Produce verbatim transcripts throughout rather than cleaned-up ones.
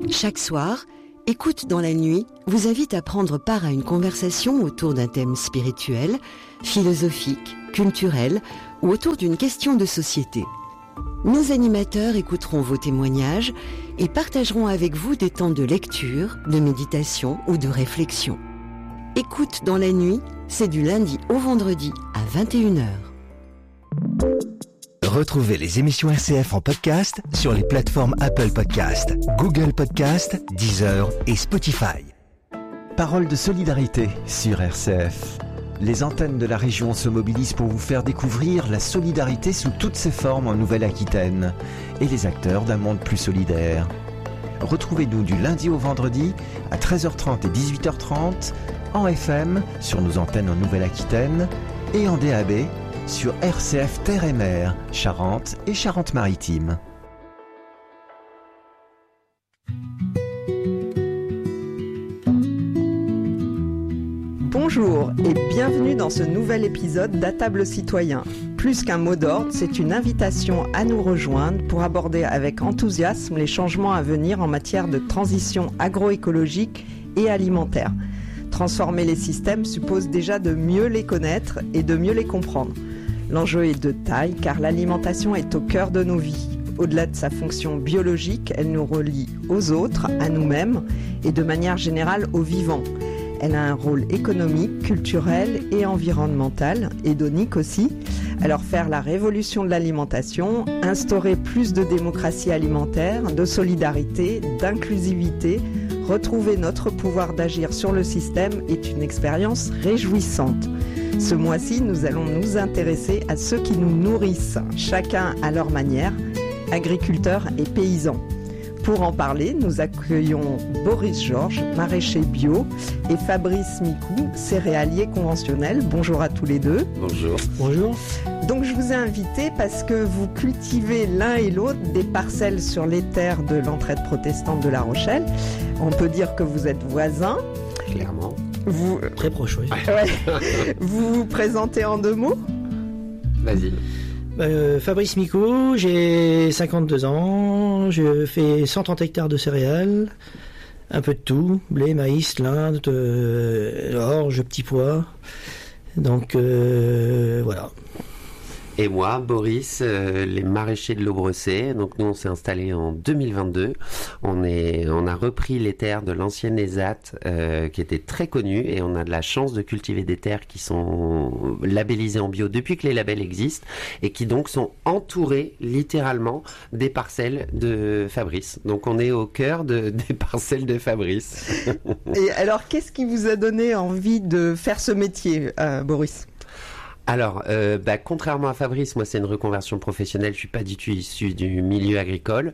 Chaque soir, Écoute dans la nuit vous invite à prendre part à une conversation autour d'un thème spirituel, philosophique, culturel ou autour d'une question de société. Nos animateurs écouteront vos témoignages et partageront avec vous des temps de lecture, de méditation ou de réflexion. Écoute dans la nuit, c'est du lundi au vendredi à vingt et une heures. Retrouvez les émissions R C F en podcast sur les plateformes Apple Podcast, Google Podcast, Deezer et Spotify. Parole de solidarité sur R C F. Les antennes de la région se mobilisent pour vous faire découvrir la solidarité sous toutes ses formes en Nouvelle-Aquitaine et les acteurs d'un monde plus solidaire. Retrouvez-nous du lundi au vendredi à treize heures trente et dix-huit heures trente en F M sur nos antennes en Nouvelle-Aquitaine et en D A B sur R C F Terre et Mer, Charente et Charente-Maritime. Bonjour et bienvenue dans ce nouvel épisode d'À table citoyen. Plus qu'un mot d'ordre, c'est une invitation à nous rejoindre pour aborder avec enthousiasme les changements à venir en matière de transition agroécologique et alimentaire. Transformer les systèmes suppose déjà de mieux les connaître et de mieux les comprendre. L'enjeu est de taille car l'alimentation est au cœur de nos vies. Au-delà de sa fonction biologique, elle nous relie aux autres, à nous-mêmes et de manière générale aux vivants. Elle a un rôle économique, culturel et environnemental, hédonique aussi. Alors faire la révolution de l'alimentation, instaurer plus de démocratie alimentaire, de solidarité, d'inclusivité, retrouver notre pouvoir d'agir sur le système est une expérience réjouissante. Ce mois-ci, nous allons nous intéresser à ceux qui nous nourrissent, chacun à leur manière, agriculteurs et paysans. Pour en parler, nous accueillons Boris Georges, maraîcher bio, et Fabrice Micou, céréalier conventionnel. Bonjour à tous les deux. Bonjour. Bonjour. Donc je vous ai invité parce que vous cultivez l'un et l'autre des parcelles sur les terres de l'entraide protestante de La Rochelle. On peut dire que vous êtes voisins. Clairement. Vous... Très proche, oui. Ouais. Vous vous présentez en deux mots ? Vas-y. Euh, Fabrice Micou, j'ai cinquante-deux ans, je fais cent trente hectares de céréales, un peu de tout, blé, maïs, lin, euh, orge, petits pois, donc euh, voilà. Et moi, Boris, euh, les maraîchers de l'Aubressé. Donc nous, on s'est installé en deux mille vingt-deux. On est, on a repris les terres de l'ancienne E S A T, euh, qui était très connue, et on a de la chance de cultiver des terres qui sont labellisées en bio depuis que les labels existent, et qui donc sont entourées littéralement des parcelles de Fabrice. Donc on est au cœur de, des parcelles de Fabrice. Et alors, qu'est-ce qui vous a donné envie de faire ce métier, euh, Boris ? Alors, euh, bah, contrairement à Fabrice, moi c'est une reconversion professionnelle, je suis pas du tout issu du milieu agricole,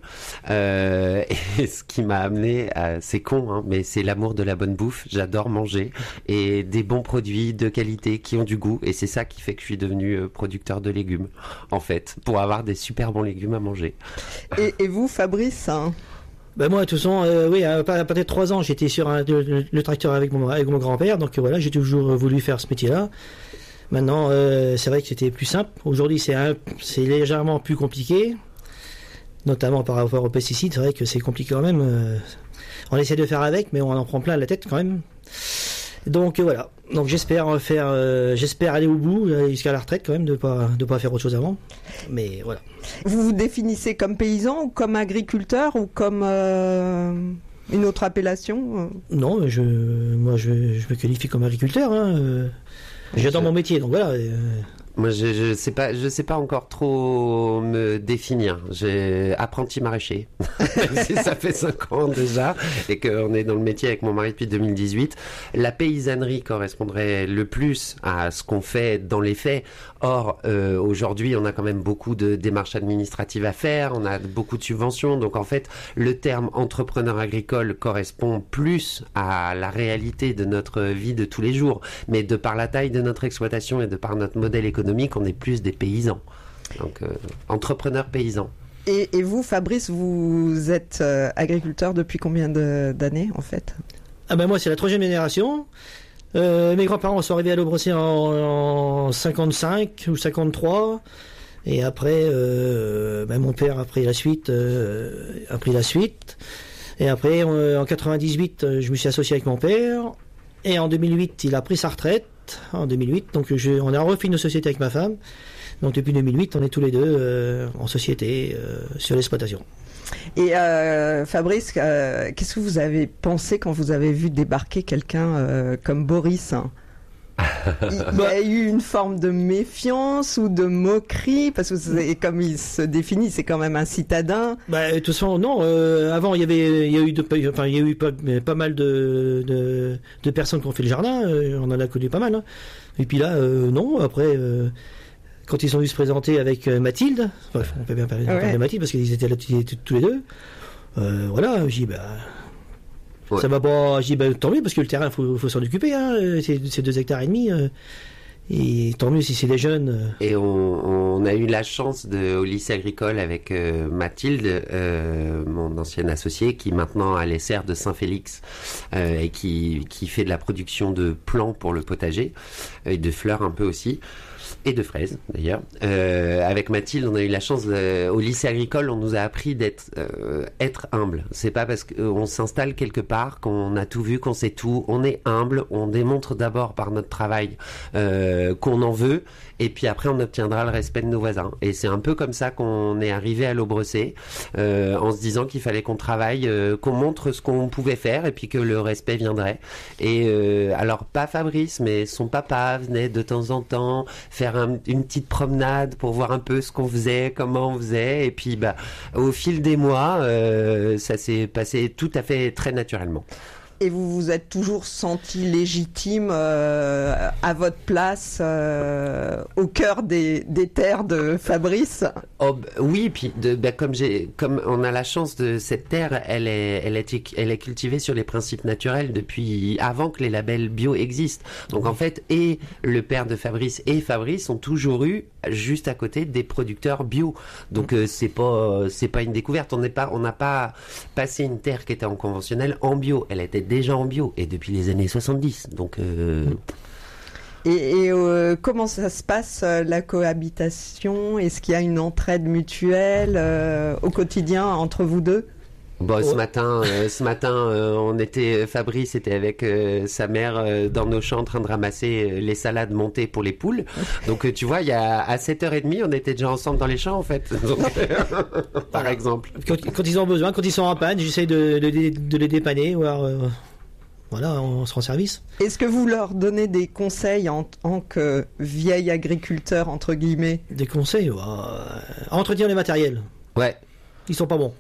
euh, et ce qui m'a amené, à, c'est con, hein, mais c'est l'amour de la bonne bouffe. J'adore manger et des bons produits de qualité qui ont du goût, et c'est ça qui fait que je suis devenu euh, producteur de légumes, en fait, pour avoir des super bons légumes à manger. Et, et vous, Fabrice, hein ? Ben moi, de toute façon, euh, oui, à partir de trois ans, j'étais sur un, le, le tracteur avec mon, avec mon grand-père, donc euh, voilà, j'ai toujours voulu faire ce métier-là. Maintenant, euh, c'est vrai que c'était plus simple. Aujourd'hui, c'est, un, c'est légèrement plus compliqué, notamment par rapport aux pesticides. C'est vrai que c'est compliqué quand même. Euh, on essaie de faire avec, mais on en prend plein la tête quand même. Donc euh, voilà. Donc j'espère faire, euh, j'espère aller au bout aller jusqu'à la retraite quand même, de pas de pas faire autre chose avant. Mais voilà. Vous vous définissez comme paysan ou comme agriculteur ou comme euh, une autre appellation ? Non, je, moi je, je me qualifie comme agriculteur. Hein, euh, J'adore mon métier, donc voilà. Euh... Moi, je, je sais pas, je sais pas encore trop me définir. J'ai apprenti maraîcher. Si ça fait cinq ans déjà et qu'on est dans le métier avec mon mari depuis deux mille dix-huit. La paysannerie correspondrait le plus à ce qu'on fait dans les faits. Or, euh, aujourd'hui, on a quand même beaucoup de démarches administratives à faire. On a beaucoup de subventions. Donc, en fait, le terme entrepreneur agricole correspond plus à la réalité de notre vie de tous les jours. Mais de par la taille de notre exploitation et de par notre modèle économique, on est plus des paysans. Donc, euh, entrepreneurs paysans. Et, et vous, Fabrice, vous êtes euh, agriculteur depuis combien de, d'années, en fait ? Ah ben moi, c'est la troisième génération. Euh, mes grands-parents sont arrivés à l'Aubressé en, en cinquante-cinq ou cinquante-trois. Et après, euh, ben mon père a pris la suite. Euh, a pris la suite. Et après, en, en quatre-vingt-dix-huit, je me suis associé avec mon père. Et en deux mille huit, il a pris sa retraite. En deux mille huit, donc je, on a refait une société avec ma femme. Donc depuis deux mille huit, on est tous les deux euh, en société euh, sur l'exploitation. Et euh, Fabrice, euh, qu'est-ce que vous avez pensé quand vous avez vu débarquer quelqu'un euh, comme Boris, hein? Il y a eu une forme de méfiance ou de moquerie, parce que c'est, comme il se définit, c'est quand même un citadin. Bah, de toute façon, non. Euh, avant, il y avait, il y a eu, de, enfin, il y a eu pas, pas mal de, de, de personnes qui ont fait le jardin. Euh, on en a connu pas mal. Hein. Et puis là, euh, non. Après, euh, quand ils sont venus se présenter avec euh, Mathilde, enfin, on peut bien parler, ouais. parler de Mathilde parce qu'ils étaient là tous les deux. Euh, voilà, j'ai dit bah. Ouais. Ça va pas, je dis bah, tant mieux parce que le terrain faut, faut s'en occuper, hein. c'est, c'est deux hectares et demi, euh, et tant mieux si c'est des jeunes. Euh. Et on, on a eu la chance de, au lycée agricole avec euh, Mathilde, euh, mon ancienne associée, qui maintenant a les serres de Saint-Félix euh, et qui, qui fait de la production de plants pour le potager et de fleurs un peu aussi. Et de fraises d'ailleurs. Euh, avec Mathilde, on a eu la chance de, au lycée agricole, on nous a appris d'être euh, être humble. C'est pas parce qu'on s'installe quelque part qu'on a tout vu, qu'on sait tout. On est humble, on démontre d'abord par notre travail euh, qu'on en veut, et puis après on obtiendra le respect de nos voisins. Et c'est un peu comme ça qu'on est arrivé à l'Aubressé, euh, en se disant qu'il fallait qu'on travaille, euh, qu'on montre ce qu'on pouvait faire, et puis que le respect viendrait. Et euh, alors pas Fabrice, mais son papa venait de temps en temps faire un, une petite promenade pour voir un peu ce qu'on faisait, comment on faisait, et puis bah au fil des mois, euh, ça s'est passé tout à fait très naturellement. Et vous vous êtes toujours senti légitime euh, à votre place euh, au cœur des, des terres de Fabrice? Oh, oui, puis de, bah, comme, j'ai, comme on a la chance de cette terre, elle est, elle, est, elle est cultivée sur les principes naturels depuis avant que les labels bio existent. Donc en fait, et le père de Fabrice et Fabrice ont toujours eu juste à côté des producteurs bio. Donc euh, c'est pas, c'est pas une découverte. On n'est pas, on n'a pas passé une terre qui était en conventionnel en bio. Elle était déjà en bio et depuis les années soixante-dix. Donc euh... et, et euh, comment ça se passe euh, la cohabitation? Est-ce qu'il y a une entraide mutuelle euh, au quotidien entre vous deux? Bon, ce matin, euh, ce matin, euh, on était, Fabrice était avec euh, sa mère euh, dans nos champs en train de ramasser euh, les salades montées pour les poules. Donc, euh, tu vois, il y a à sept heures trente, on était déjà ensemble dans les champs, en fait. Donc, par exemple. Quand, quand ils ont besoin, quand ils sont en panne, j'essaye de, de, de, de les dépanner, ou alors, euh, voilà, on se rend service. Est-ce que vous leur donnez des conseils en tant que vieil agriculteur, entre guillemets? Des conseils, euh, entretenir les matériels. Ouais. Ils sont pas bons.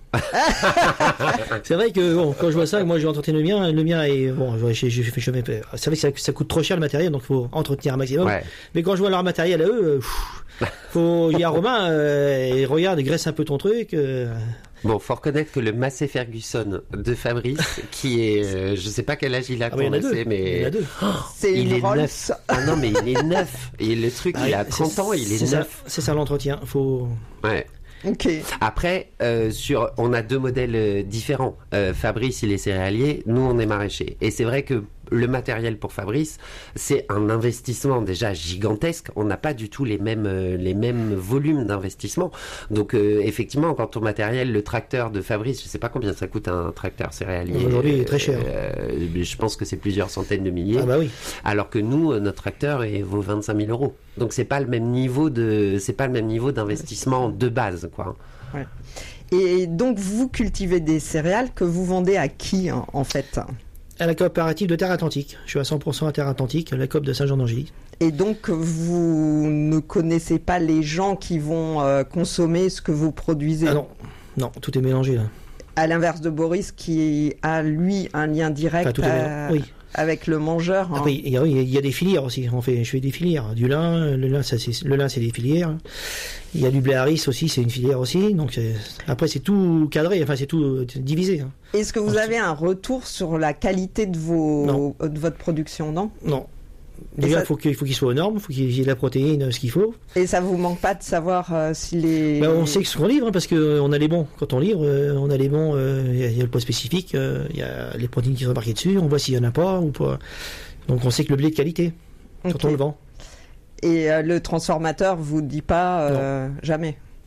C'est vrai que bon, quand je vois ça, moi j'ai entretenu le mien, le mien est bon. J'ai, j'ai fait jamais. C'est vrai que ça, ça coûte trop cher le matériel, donc il faut entretenir un maximum. Ouais. Mais quand je vois leur matériel à eux, pff, faut. Il y a Romain, euh, et regarde, graisse un peu ton truc. Euh... Bon, faut reconnaître que le Massey Ferguson de Fabrice, qui est, euh, je sais pas quel âge il a, ah oui, Massey, mais il y en a deux. Oh, c'est il une est Rolls. neuf. Ah non, mais il est neuf. Et le truc, ah, il a trente ans, il est, c'est neuf. Ça, c'est ça l'entretien. Faut. Ouais. Okay. Après, euh, sur, on a deux modèles euh, différents. Euh, Fabrice, il est céréalier, nous, on est maraîcher. Et c'est vrai que le matériel pour Fabrice, c'est un investissement déjà gigantesque. On n'a pas du tout les mêmes, euh, les mêmes volumes d'investissement. Donc, euh, effectivement, quant au matériel, le tracteur de Fabrice, je ne sais pas combien ça coûte un tracteur céréalier. Aujourd'hui, il est très cher. Euh, je pense que c'est plusieurs centaines de milliers. Ah bah oui. Alors que nous, notre tracteur il vaut vingt-cinq mille euros. Donc, c'est pas le même niveau de, c'est pas le même niveau d'investissement de base, quoi. Ouais. Et donc, vous cultivez des céréales que vous vendez à qui, hein, en fait? À la coopérative de Terre Atlantique. Je suis à cent pour cent à Terre Atlantique, la coop de Saint-Jean-d'Angély. Et donc, vous ne connaissez pas les gens qui vont euh, consommer ce que vous produisez? Ah non, non, tout est mélangé là. À l'inverse de Boris, qui a, lui, un lien direct enfin, tout à... est... oui. avec le mangeur. Hein. Après, il y, a, il y a des filières aussi. On fait, je fais des filières. Du lin, le lin, ça, c'est, le lin, c'est des filières. Il y a du blé à riz aussi, c'est une filière aussi. Donc c'est, après, c'est tout cadré. Enfin, c'est tout divisé. Hein. Est-ce que vous Donc, avez un retour sur la qualité de vos, de votre production, non? Non. Déjà, il faut qu'il faut qu'il soit aux normes, il faut qu'il y ait de la protéine, ce qu'il faut. Et ça vous manque pas de savoir euh, si les... Ben, on sait ce qu'on livre, hein, parce qu'on euh, a les bons. Quand on livre, euh, on a les bons, il euh, y, y a le poids spécifique, il euh, y a les protéines qui sont marquées dessus, on voit s'il y en a pas ou pas. Donc on sait que le blé est de qualité, okay. Quand on le vend. Et euh, le transformateur vous dit pas euh, jamais?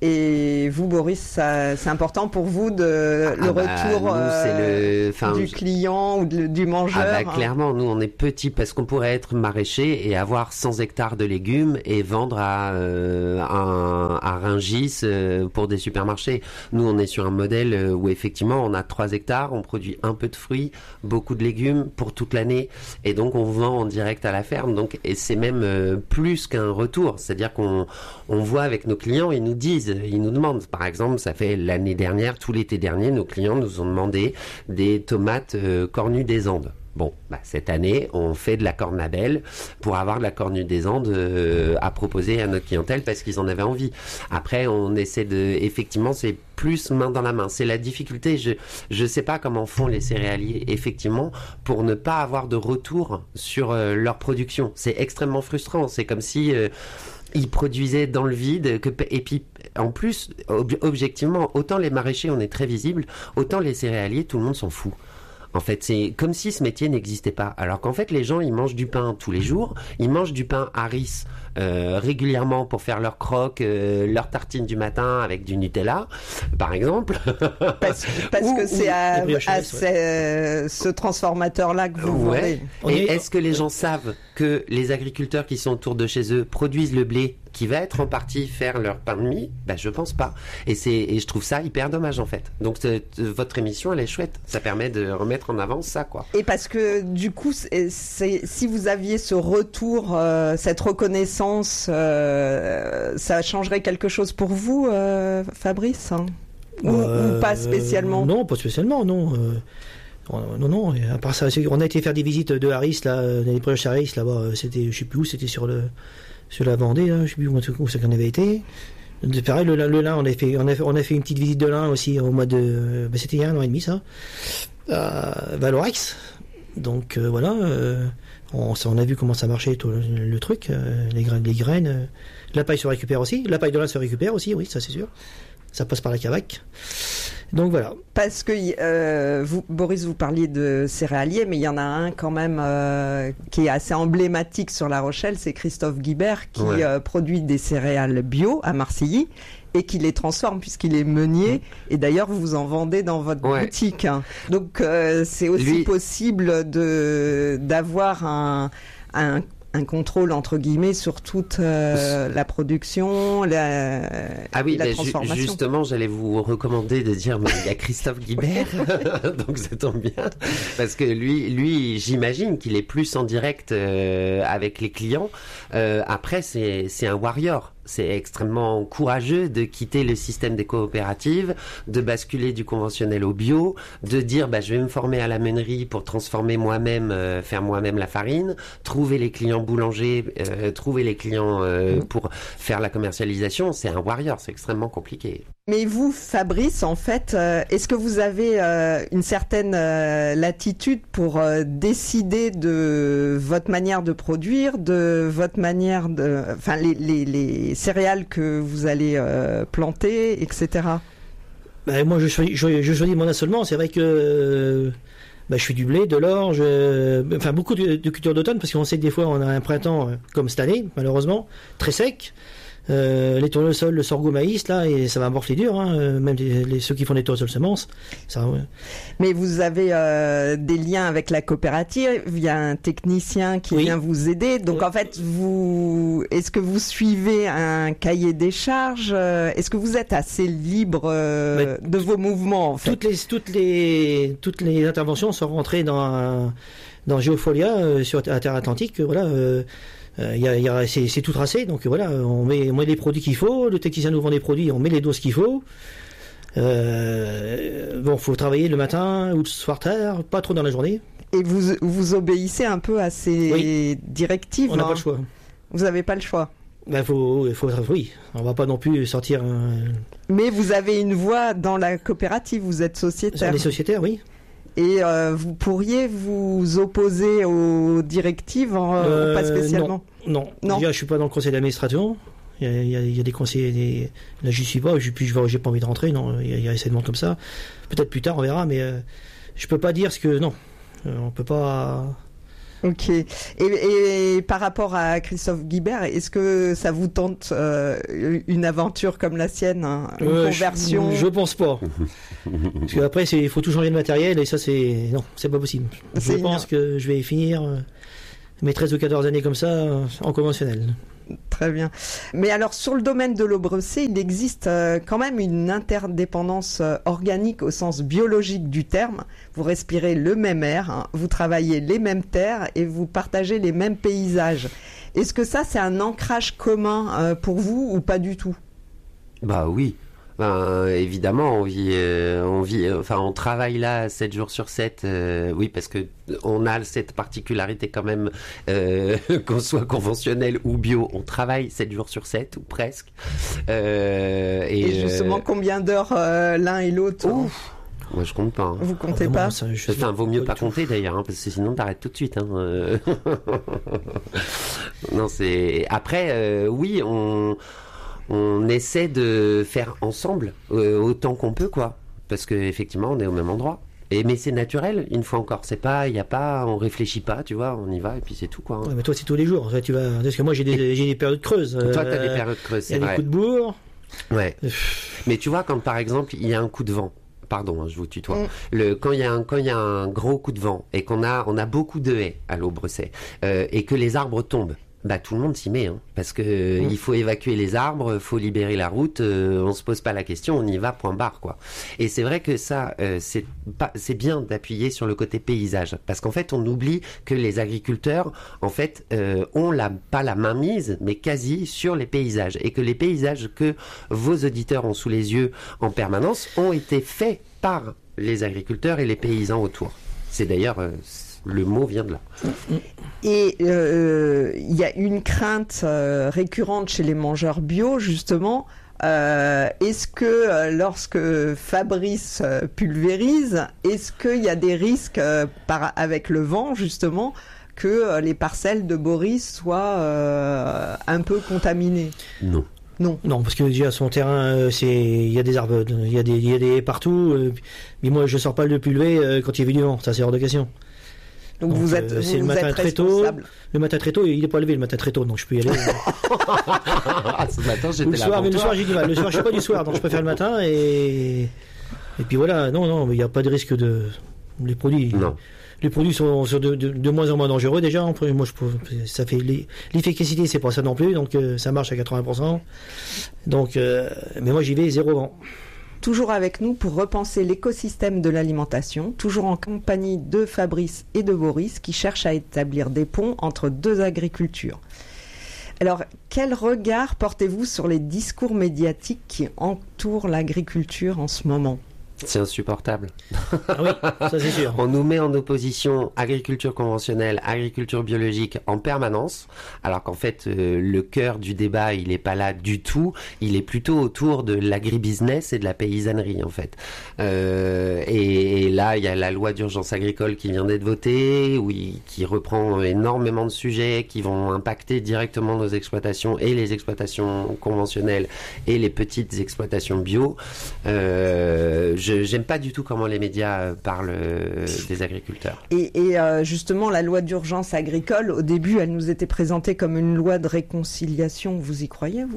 Et vous, Boris, ça, c'est important pour vous de ah le bah, retour nous, euh, le, enfin, du client ou de, du mangeur. Ah bah, hein. clairement, nous on est petits parce qu'on pourrait être maraîcher et avoir cent hectares de légumes et vendre à, euh, à, à Rungis euh, pour des supermarchés. Nous on est sur un modèle où effectivement on a trois hectares, on produit un peu de fruits, beaucoup de légumes pour toute l'année et donc on vend en direct à la ferme. Donc, et c'est même euh, plus qu'un retour, c'est-à-dire qu'on on voit avec nos clients, ils nous disent, ils nous demandent, par exemple, ça fait l'année dernière, tout l'été dernier, nos clients nous ont demandé des tomates euh, cornues des Andes. Bon, bah, cette année, on fait de la cornabelle pour avoir de la cornue des Andes euh, à proposer à notre clientèle parce qu'ils en avaient envie. Après, on essaie de... Effectivement, c'est plus main dans la main. C'est la difficulté. Je je sais pas comment font les céréaliers, effectivement, pour ne pas avoir de retour sur euh, leur production. C'est extrêmement frustrant. C'est comme si... Euh, ils produisaient dans le vide, que, et puis en plus, ob- objectivement, autant les maraîchers on est très visibles, autant les céréaliers tout le monde s'en fout. En fait, c'est comme si ce métier n'existait pas. Alors qu'en fait, les gens, ils mangent du pain tous les jours. Ils mangent du pain Harris euh, régulièrement pour faire leurs croques, euh, leurs tartines du matin avec du Nutella, par exemple. Parce, parce Ou- que c'est à, les brioches à Harris, ouais. ce, ce transformateur-là que vous Ouais. vendez. Et est- est-ce que les gens savent que les agriculteurs qui sont autour de chez eux produisent le blé qui va être en partie faire leur pain de mie? Ben, je pense pas. Et c'est, et je trouve ça hyper dommage, en fait. Donc, c'est- votre émission, elle est chouette. Ça permet de remettre en avant ça, quoi. Et parce que du coup, c'est, c'est- si vous aviez ce retour, euh, cette reconnaissance, euh, ça changerait quelque chose pour vous, euh, Fabrice hein ou, Euh, ou pas spécialement Non, pas spécialement, non. Euh, non, non. Et à part ça, c'est- on a été faire des visites de Harris, là, euh, des brioches Harris, là-bas. euh, C'était, je sais plus où, c'était sur le, sur la Vendée, là, je sais plus où, où c'est qu'on avait été. De, pareil, le, lin- le lin, on a fait, on a fait, on a fait une petite visite de lin aussi au mois de, bah, c'était il y a un an et demi, ça, à Valorex. Donc euh, voilà, euh, on, on a vu comment ça marchait tout le, le truc, euh, les graines, les graines. euh, la paille se récupère aussi, la paille de lin se récupère aussi, oui, ça c'est sûr. Ça passe par la cavaque. Donc voilà. Parce que euh, vous, Boris, vous parliez de céréaliers, mais il y en a un quand même euh, qui est assez emblématique sur La Rochelle, c'est Christophe Guibert qui Ouais. euh, produit des céréales bio à Marcilly et qui les transforme puisqu'il est meunier. Et d'ailleurs, vous en vendez dans votre Ouais. boutique. hein. Donc euh, c'est aussi Lui- possible de d'avoir un, un un contrôle entre guillemets sur toute euh, la production, la, Ah oui, la ben, ju- transformation. justement, j'allais vous recommander de dire, mais il y a Christophe Guibert, donc ça tombe bien, parce que lui, lui, j'imagine qu'il est plus en direct euh, avec les clients. Euh, après, c'est c'est un warrior. C'est extrêmement courageux de quitter le système des coopératives, de basculer du conventionnel au bio, de dire bah, je vais me former à la meunerie pour transformer moi-même, euh, faire moi-même la farine, trouver les clients boulangers, euh, trouver les clients euh, pour faire la commercialisation. C'est un warrior, c'est extrêmement compliqué. Mais vous, Fabrice, en fait, euh, est-ce que vous avez euh, une certaine euh, latitude pour euh, décider de votre manière de produire, de votre manière de, enfin, les, les, les céréales que vous allez euh, planter, et cetera. Bah, moi, je choisis, je, je choisis mon assolement. C'est vrai que euh, bah, je fais du blé, de l'orge, euh, enfin beaucoup de, de cultures d'automne, parce qu'on sait que des fois on a un printemps euh, comme cette année, malheureusement, très sec. Euh, les tournesols, le sorgho maïs, là, et ça va morfler dur, hein, euh, même les, les- ceux qui font des tournesols semences. Ça, ouais. Mais vous avez euh, des liens avec la coopérative, il y a un technicien qui Oui. vient vous aider. Donc Oui. en fait, vous, est-ce que vous suivez un cahier des charges euh, Est-ce que vous êtes assez libre euh, de vos mouvements en fait Toutes les, toutes les, toutes les interventions sont rentrées dans, un- dans Geofolia euh, sur à Terre Atlantique. euh, Voilà. Euh, euh, y a, y a, c'est, c'est tout tracé, donc euh, voilà, on met, on met les produits qu'il faut, le technicien nous vend des produits, on met les doses qu'il faut. Euh, bon, faut travailler le matin ou le soir tard, pas trop dans la journée. Et vous, vous obéissez un peu à ces Oui. directives. On n'a hein. pas le choix. Vous n'avez pas le choix. Ben, faut, faut, oui, on va pas non plus sortir un, Mais vous avez une voix dans la coopérative, vous êtes sur sociétaire. les sociétaires, oui. Et euh, vous pourriez vous opposer aux directives, hein, Euh, pas spécialement. Non, Non. déjà, je suis pas dans le conseil d'administration. Il y a, il y a- il y a des conseillers, des... là j'y suis pas, je- puis je vais- j'ai pas envie de rentrer, non, il y a, il y a assez de monde comme ça. Peut-être plus tard, on verra, mais euh, je peux pas dire ce que, non, Euh, on peut pas, Ok. Et, et par rapport à Christophe Guibert, est-ce que ça vous tente euh, une aventure comme la sienne, hein, une euh, conversion? Je, je pense pas. Parce qu'après, il faut tout changer de matériel et ça, c'est non, c'est pas possible. C'est je pense une... que je vais finir euh, mes treize ou quatorze années comme ça euh, en conventionnel. Très bien. Mais alors, sur le domaine de l'eau brossée, il existe euh, quand même une interdépendance euh, organique au sens biologique du terme. Vous respirez le même air, hein, vous travaillez les mêmes terres et vous partagez les mêmes paysages. Est-ce que ça, c'est un ancrage commun euh, pour vous ou pas du tout? Bah oui. Ben, évidemment, on vit, euh, on vit, euh, enfin, on travaille là sept jours sur sept. Euh, oui, parce que on a cette particularité quand même, euh, qu'on soit conventionnel ou bio, on travaille sept jours sur sept ou presque. Euh, et, et justement, euh... combien d'heures euh, l'un et l'autre? Ouf. Moi, je compte pas. Hein. Vous comptez Ah, pas? non, ça, je Enfin, vaut mieux pas tout. compter d'ailleurs, hein, parce que sinon t'arrêtes tout de suite. Hein. Euh... non, c'est après, euh, oui, on. On essaie de faire ensemble euh, autant qu'on peut, quoi, parce que effectivement on est au même endroit. Et mais c'est naturel, une fois encore. C'est pas, il y a pas, on réfléchit pas, tu vois, on y va et puis c'est tout, quoi. Hein. Ouais, mais toi, c'est tous les jours. Tu vas, parce que moi, j'ai des, Et... j'ai des périodes creuses. Toi, euh, t'as des périodes creuses, c'est vrai. Il y a vrai. des coups de bourre. Ouais. Mais tu vois, quand par exemple il y a un coup de vent. Pardon, hein, je vous tutoie. Mm. Le, quand il y a un quand il y a un gros coup de vent et qu'on a on a beaucoup de haies à l'Aubressay euh, et que les arbres tombent. Bah tout le monde s'y met, hein, parce que euh, Mmh. il faut évacuer les arbres, faut libérer la route, euh, on se pose pas la question, on y va, point barre, quoi. Et c'est vrai que ça, euh, c'est pas, c'est bien d'appuyer sur le côté paysage, parce qu'en fait on oublie que les agriculteurs, en fait, euh, ont la pas la main mise, mais quasi sur les paysages, et que les paysages que vos auditeurs ont sous les yeux en permanence ont été faits par les agriculteurs et les paysans autour. C'est d'ailleurs euh, le mot vient de là. Et il euh, y a une crainte euh, récurrente chez les mangeurs bio, justement. Euh, est-ce que euh, lorsque Fabrice euh, pulvérise, est-ce qu'il y a des risques euh, par, avec le vent, justement, que euh, les parcelles de Boris soient euh, un peu contaminées? Non. Non. Non, parce que déjà son terrain, euh, c'est, il y a des arbres, il y a des, il y a des partout. Euh, mais moi, je sors pas le pulvé euh, quand il y a du vent. Ça, c'est hors de question. Donc, Donc, vous êtes, euh, vous, c'est le vous matin êtes très tôt. responsable. Le matin très tôt, il n'est pas levé le matin très tôt, donc je peux y aller. Ce matin, j'étais Ou le là soir, pour mais le toi. soir, j'ai du mal. Le soir, je suis pas du soir, donc je préfère le matin et et puis voilà. Non, non, mais il n'y a pas de risque de les produits. Non. Les produits sont, sont de, de, de moins en moins dangereux déjà. Moi, je trouve, ça fait l'efficacité, c'est pas ça non plus, donc euh, ça marche à quatre-vingts pour cent. Donc, euh, mais moi, j'y vais zéro vent. Toujours avec nous pour repenser l'écosystème de l'alimentation, toujours en compagnie de Fabrice et de Boris qui cherchent à établir des ponts entre deux agricultures. Alors, quel regard portez-vous sur les discours médiatiques qui entourent l'agriculture en ce moment ? C'est insupportable. Ah oui, ça c'est sûr. On nous met en opposition agriculture conventionnelle, agriculture biologique en permanence, alors qu'en fait euh, le cœur du débat il est pas là du tout, il est plutôt autour de l'agribusiness et de la paysannerie en fait. Euh, et, et là il y a la loi d'urgence agricole qui vient d'être votée, oui, qui reprend énormément de sujets qui vont impacter directement nos exploitations et les exploitations conventionnelles et les petites exploitations bio. Euh, Je j'aime pas du tout comment les médias euh, parlent euh, des agriculteurs. Et, et euh, justement, la loi d'urgence agricole, au début, elle nous était présentée comme une loi de réconciliation. Vous y croyez, vous ?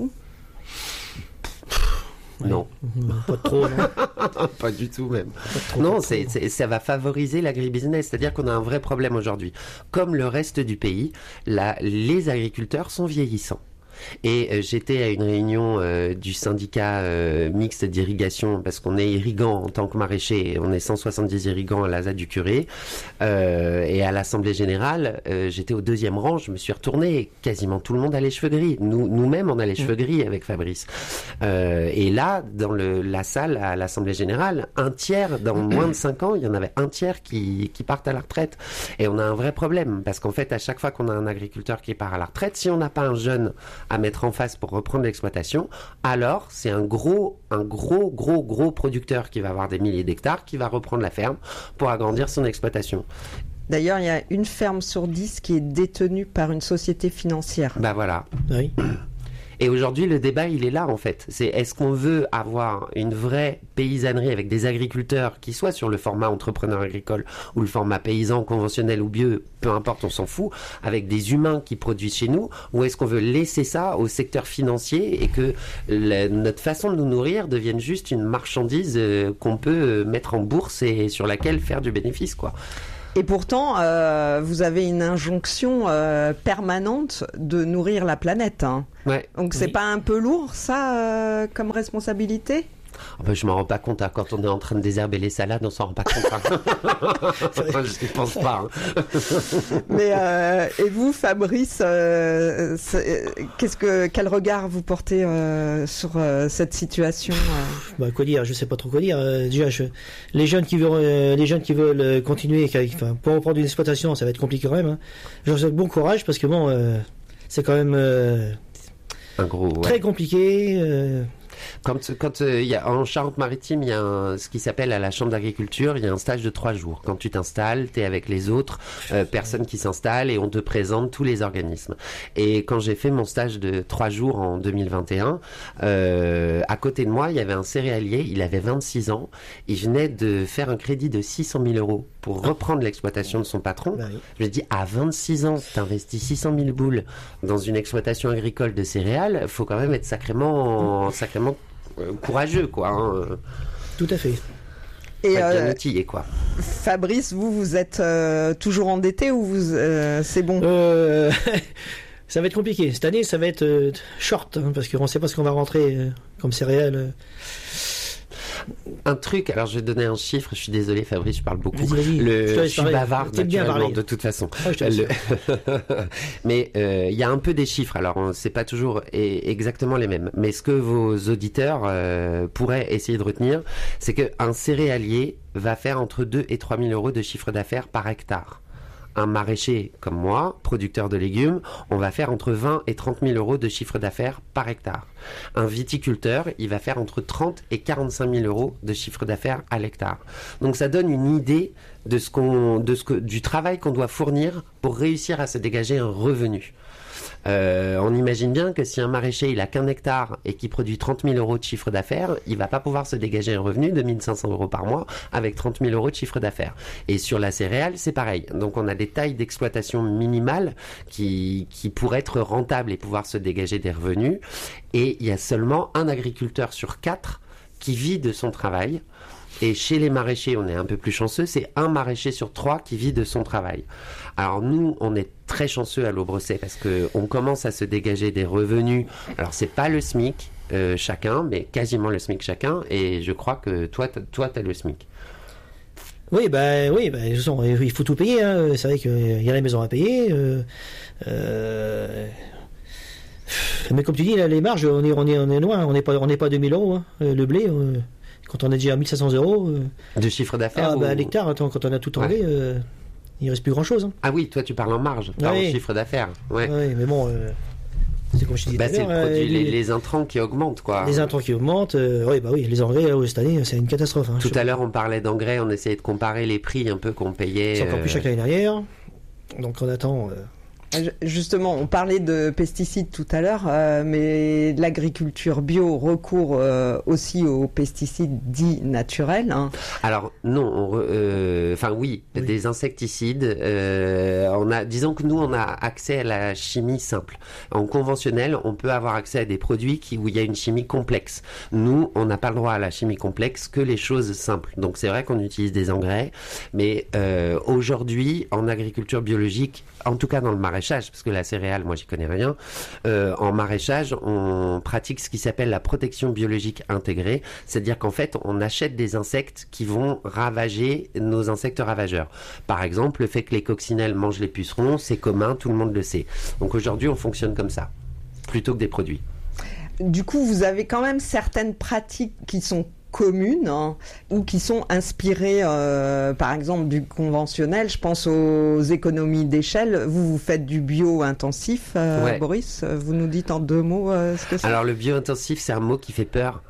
Ouais. Non. Pas trop, non. Pas du tout même. Pas trop, non, pas c'est, trop. c'est, ça va favoriser l'agribusiness, c'est-à-dire qu'on a un vrai problème aujourd'hui. Comme le reste du pays, la, les agriculteurs sont vieillissants. Et euh, j'étais à une réunion euh, du syndicat euh, mixte d'irrigation parce qu'on est irrigant en tant que maraîcher, on est cent soixante-dix irrigants à la Z A D du Curé euh, et à l'Assemblée Générale euh, j'étais au deuxième rang, je me suis retourné et quasiment tout le monde a les cheveux gris, nous, nous-mêmes on a les cheveux gris avec Fabrice euh, et là dans le, la salle à l'Assemblée Générale, un tiers dans moins de cinq ans, il y en avait un tiers qui, qui partent à la retraite et on a un vrai problème parce qu'en fait à chaque fois qu'on a un agriculteur qui part à la retraite, si on n'a pas un jeune à mettre en face pour reprendre l'exploitation, alors c'est un gros, un gros, gros, gros producteur qui va avoir des milliers d'hectares, qui va reprendre la ferme pour agrandir son exploitation. D'ailleurs, il y a une ferme sur dix qui est détenue par une société financière. Bah voilà. Oui. Et aujourd'hui, le débat, il est là, en fait. C'est est-ce qu'on veut avoir une vraie paysannerie avec des agriculteurs qui soient sur le format entrepreneur agricole ou le format paysan, conventionnel ou bio, peu importe, on s'en fout, avec des humains qui produisent chez nous, ou est-ce qu'on veut laisser ça au secteur financier et que la, notre façon de nous nourrir devienne juste une marchandise euh, qu'on peut mettre en bourse et sur laquelle faire du bénéfice, quoi. Et pourtant, euh, vous avez une injonction euh, permanente de nourrir la planète. Hein. Ouais. Donc c'est oui. pas un peu lourd, ça, euh, comme responsabilité ? Oh ben, je m'en rends pas compte. Hein. Quand on est en train de désherber les salades, on s'en rend pas compte. Hein. Je n'y pense pas. Hein. Mais euh, et vous, Fabrice, euh, qu'est-ce que quel regard vous portez euh, sur euh, cette situation euh... Bah, quoi dire, je sais pas trop quoi dire. Euh, déjà, je, les jeunes qui veulent, euh, les jeunes qui veulent euh, continuer, qui, enfin, pour reprendre une exploitation, ça va être compliqué quand même. Hein. Je leur souhaite bon courage parce que bon, euh, c'est quand même euh, un gros, ouais. très compliqué. Euh, Quand, quand euh, y a, en Charente-Maritime, il y a un, ce qui s'appelle à la Chambre d'agriculture, il y a un stage de trois jours. Quand tu t'installes, tu es avec les autres euh, personnes qui s'installent et on te présente tous les organismes. Et quand j'ai fait mon stage de trois jours en deux mille vingt et un, euh, à côté de moi, il y avait un céréalier, il avait vingt-six ans, il venait de faire un crédit de six cent mille euros pour reprendre l'exploitation de son patron. bah oui. Je lui ai dit, à vingt-six ans, tu investis six cent mille boules dans une exploitation agricole de céréales, il faut quand même être sacrément, sacrément euh, courageux, quoi. Hein. Tout à fait. Et Pas bien euh, outillé, quoi. Fabrice, vous, vous êtes euh, toujours endetté ou vous, euh, c'est bon ? Euh, ça va être compliqué. Cette année, ça va être euh, short, hein, parce qu'on ne sait pas ce qu'on va rentrer euh, comme céréales. Euh. Un truc, alors je vais donner un chiffre, je suis désolé Fabrice, je parle beaucoup. Vas-y, vas-y. Le, Je te je laisse suis parler. bavard T'aimes bien naturellement parler. de toute façon. Ah, je te laisse. Le- Mais euh, il y a un peu des chiffres, alors on- c'est pas toujours et- exactement les mêmes. Mais ce que vos auditeurs euh, pourraient essayer de retenir, c'est qu'un céréalier va faire entre deux et trois mille euros de chiffre d'affaires par hectare. Un maraîcher comme moi, producteur de légumes, on va faire entre vingt et trente mille euros de chiffre d'affaires par hectare. Un viticulteur, il va faire entre trente et quarante-cinq mille euros de chiffre d'affaires à l'hectare. Donc ça donne une idée de ce qu'on, de ce que, du travail qu'on doit fournir pour réussir à se dégager un revenu. Euh, on imagine bien que si un maraîcher il a qu'un hectare et qui produit trente mille euros de chiffre d'affaires, il va pas pouvoir se dégager un revenu de mille cinq cents euros par mois avec trente mille euros de chiffre d'affaires. Et sur la céréale, c'est pareil. Donc on a des tailles d'exploitation minimales qui, qui pourraient être rentables et pouvoir se dégager des revenus. Et il y a seulement un agriculteur sur quatre qui vit de son travail. Et chez les maraîchers, on est un peu plus chanceux, c'est un maraîcher sur trois qui vit de son travail. Alors nous, on est très chanceux à l'Aubressais parce que on commence à se dégager des revenus. Alors c'est pas le SMIC euh, chacun, mais quasiment le SMIC chacun. Et je crois que toi, t'as, toi, t'as le SMIC. Oui, bah, oui, bah, de toute façon, il faut tout payer. Hein. C'est vrai qu'il y a la maison à payer. Euh, euh, mais comme tu dis, là, les marges, on est, on est, on est loin. On n'est pas, on n'est pas à deux mille euros. Hein. Le blé, euh, quand on est déjà à mille cinq cents euros. Euh, De chiffre d'affaires ah, ou... bah, à l'hectare, attends, quand on a tout enlevé, Ouais. euh, il reste plus grand chose. Hein. Ah oui, toi tu parles en marge, pas Oui. en chiffre d'affaires. Ouais. Ouais, mais bon, euh, c'est comme je te dis. Bah, tout à c'est le l'heure, produit, euh, les, les, les intrants qui augmentent, quoi. les intrants qui augmentent. Euh, oui, bah oui, les engrais, là, cette année, c'est une catastrophe. Hein. Tout à l'heure, on parlait d'engrais, on essayait de comparer les prix un peu qu'on payait. C'est encore plus euh, cher que l'année dernière. Donc on attend. Euh, Justement, on parlait de pesticides tout à l'heure, euh, mais l'agriculture bio recourt euh, aussi aux pesticides dits naturels. Hein. Alors non, on re- euh, enfin oui, Oui. des insecticides. Euh, on a, disons que nous, on a accès à la chimie simple. En conventionnel, on peut avoir accès à des produits qui, où il y a une chimie complexe. Nous, on n'a pas le droit à la chimie complexe que les choses simples. Donc c'est vrai qu'on utilise des engrais, mais euh, aujourd'hui, en agriculture biologique, en tout cas dans le maraîchage, parce que la céréale, moi, j'y connais rien. Euh, en maraîchage, on pratique ce qui s'appelle la protection biologique intégrée, c'est-à-dire qu'en fait, on achète des insectes qui vont ravager nos insectes ravageurs. Par exemple, le fait que les coccinelles mangent les pucerons, c'est commun, tout le monde le sait. Donc aujourd'hui, on fonctionne comme ça, plutôt que des produits. Du coup, vous avez quand même certaines pratiques qui sont communes hein, ou qui sont inspirées euh, par exemple du conventionnel. Je pense aux économies d'échelle. Vous, vous faites du bio intensif, euh, Ouais. Boris. Vous nous dites en deux mots euh, ce que c'est. Alors le bio-intensif, c'est un mot qui fait peur.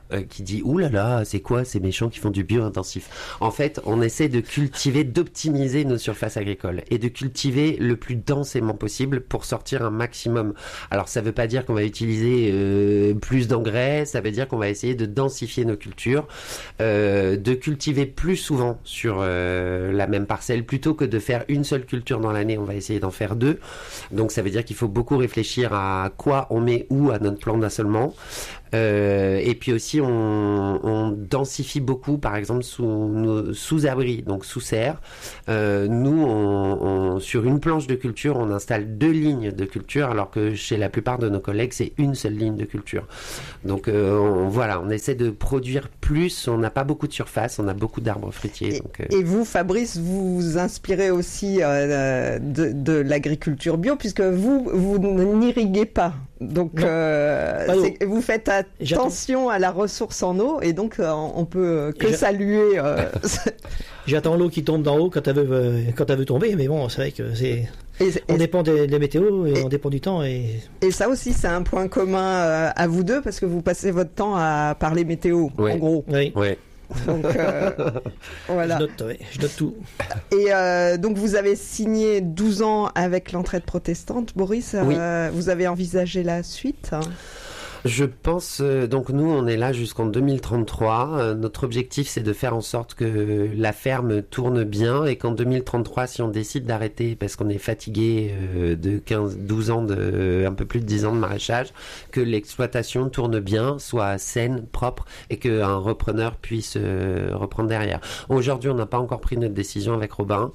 euh, qui dit ouh là là, c'est quoi ces méchants qui font du bio intensif. En fait, on essaie de cultiver, d'optimiser nos surfaces agricoles et de cultiver le plus densément possible pour sortir un maximum. Alors ça veut pas dire qu'on va utiliser euh, plus d'engrais, ça veut dire qu'on va essayer de densifier nos cultures, euh, de cultiver plus souvent sur euh, la même parcelle plutôt que de faire une seule culture dans l'année, on va essayer d'en faire deux. Donc ça veut dire qu'il faut beaucoup réfléchir à quoi on met où à notre plan d'assolement. Euh, et puis aussi on, on densifie beaucoup, par exemple sous, nos, sous abri, donc sous serre. Euh, nous, on, on, sur une planche de culture, on installe deux lignes de culture, alors que chez la plupart de nos collègues, c'est une seule ligne de culture. Donc euh, on, voilà, on essaie de produire plus. On n'a pas beaucoup de surface, on a beaucoup d'arbres fruitiers. Et, donc, euh... et vous, Fabrice, vous vous inspirez aussi euh, de, de l'agriculture bio, puisque vous, vous n'irriguez pas. Donc, euh, c'est, vous faites attention à la ressource en eau, et donc euh, on peut que J'a... saluer. Euh... J'attends l'eau qui tombe d'en haut quand elle veut, euh, quand elle veut tomber, mais bon, c'est vrai que c'est. Et, on et, dépend des, des météos, et, et on dépend du temps. Et... et ça aussi, c'est un point commun euh, à vous deux, parce que vous passez votre temps à parler météo, ouais. en gros. Oui. Ouais. Donc euh, voilà. Je note, ouais, je note tout. Et euh, donc vous avez signé douze ans avec l'Entraide protestante, Boris. Oui. Euh, vous avez envisagé la suite? Je pense, euh, donc nous on est là jusqu'en deux mille trente-trois, euh, notre objectif c'est de faire en sorte que la ferme tourne bien et qu'en deux mille trente-trois, si on décide d'arrêter parce qu'on est fatigué euh, de quinze, douze ans, de, euh, un peu plus de dix ans de maraîchage, que l'exploitation tourne bien, soit saine, propre et qu'un repreneur puisse euh, reprendre derrière. Aujourd'hui on n'a pas encore pris notre décision avec Robin,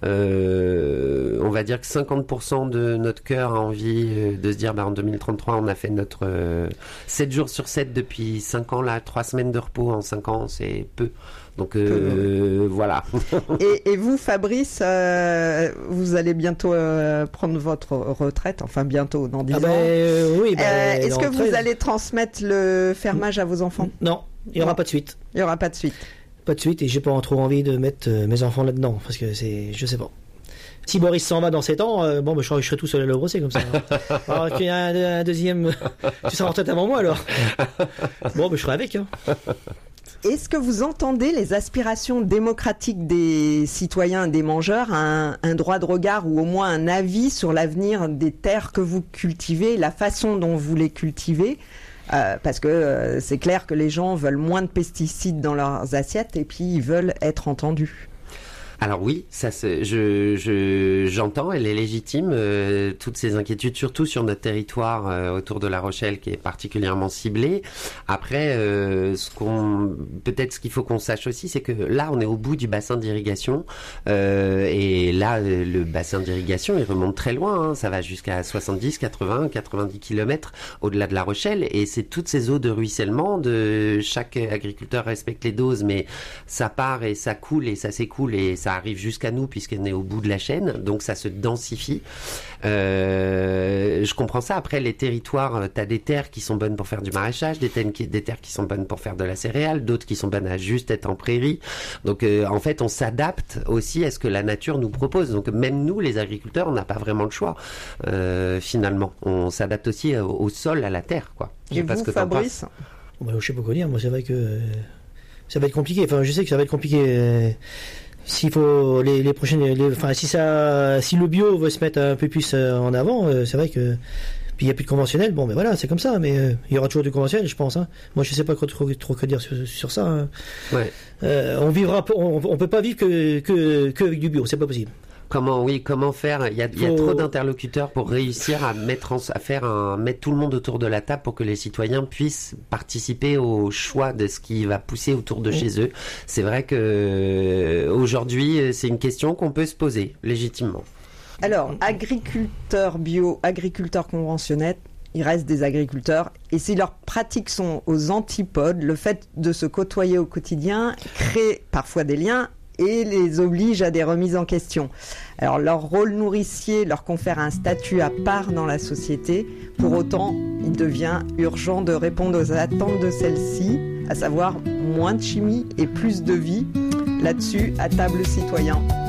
euh, on va dire que cinquante pour cent de notre cœur a envie euh, de se dire bah, en deux mille trente-trois on a fait notre... Euh, sept jours sur sept depuis cinq ans, là, trois semaines de repos en cinq ans, c'est peu. Donc euh, peu. Voilà. et, et vous, Fabrice, euh, vous allez bientôt euh, prendre votre retraite, enfin bientôt, dans dix ah ans. Ben, euh, oui, ben, euh, est-ce que treize... vous allez transmettre le fermage à vos enfants? Non, il n'y aura non. pas de suite. Il n'y aura pas de suite. Pas de suite, et j'ai pas trop envie de mettre euh, mes enfants là-dedans, parce que c'est, je sais pas. Si Boris s'en va dans sept ans, euh, bon, bah, je, serai, je serai tout seul à le brosser comme ça. Hein. Alors qu'il y a un, un deuxième, tu seras en tête avant moi alors. Bon, bah, je serai avec. Hein. Est-ce que vous entendez les aspirations démocratiques des citoyens et des mangeurs à un, un droit de regard ou au moins un avis sur l'avenir des terres que vous cultivez, la façon dont vous les cultivez? Euh, parce que euh, c'est clair que les gens veulent moins de pesticides dans leurs assiettes et puis ils veulent être entendus. Alors oui, ça se, je, je, j'entends, elle est légitime, euh, toutes ces inquiétudes, surtout sur notre territoire euh, autour de La Rochelle qui est particulièrement ciblé. Après, euh, ce qu'on, peut-être ce qu'il faut qu'on sache aussi, c'est que là, on est au bout du bassin d'irrigation, euh, et là, le bassin d'irrigation, il remonte très loin, hein, ça va jusqu'à soixante-dix, quatre-vingts, quatre-vingt-dix kilomètres au-delà de La Rochelle, et c'est toutes ces eaux de ruissellement, de chaque agriculteur respecte les doses, mais ça part et ça coule et ça s'écoule et ça arrive jusqu'à nous puisqu'on est au bout de la chaîne, donc ça se densifie. Euh, je comprends ça. Après, les territoires, tu as des terres qui sont bonnes pour faire du maraîchage, des terres, qui, des terres qui sont bonnes pour faire de la céréale, d'autres qui sont bonnes à juste être en prairie. Donc euh, en fait, on s'adapte aussi à ce que la nature nous propose. Donc même nous, les agriculteurs, on n'a pas vraiment le choix. Euh, finalement, on s'adapte aussi au, au sol, à la terre, quoi. Et vous, que Fabrice? Bon, je sais pas quoi dire. Moi, c'est vrai que euh, ça va être compliqué. Enfin, je sais que ça va être compliqué. Euh, S'il faut les, les prochaines, les, enfin si ça, si le bio veut se mettre un peu plus en avant, euh, c'est vrai que puis il y a plus de conventionnel. Bon, ben voilà, c'est comme ça. Mais euh, il y aura toujours du conventionnel, je pense. Hein. Moi, je sais pas trop, trop, trop quoi dire sur, sur ça. Hein. Ouais. Euh, on vivra, on, on peut pas vivre que que, que avec du bio, c'est pas possible. Comment, oui, comment faire? Il y a, il y a trop d'interlocuteurs pour réussir à mettre en, à faire un, mettre tout le monde autour de la table pour que les citoyens puissent participer au choix de ce qui va pousser autour de mmh. chez eux. C'est vrai que aujourd'hui, c'est une question qu'on peut se poser légitimement. Alors, agriculteurs bio, agriculteurs conventionnels, il reste des agriculteurs. Et si leurs pratiques sont aux antipodes, le fait de se côtoyer au quotidien crée parfois des liens et les oblige à des remises en question. Alors leur rôle nourricier leur confère un statut à part dans la société. Pour autant, il devient urgent de répondre aux attentes de celle-ci, à savoir moins de chimie et plus de vie. Là-dessus, à table citoyen.